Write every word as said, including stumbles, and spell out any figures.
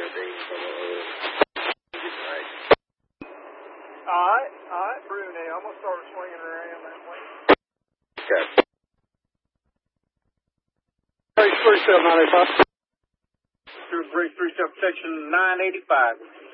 Alright, alright, Brunei. I'm going to start swinging around that way. Okay. Bridge three seven nine eight five. Bridge three seven, section nine eighty-five.